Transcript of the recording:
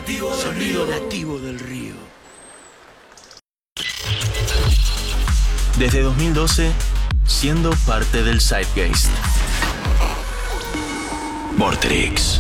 Sonido nativo del río. Desde 2012, siendo parte del Zeitgeist. Vorterix.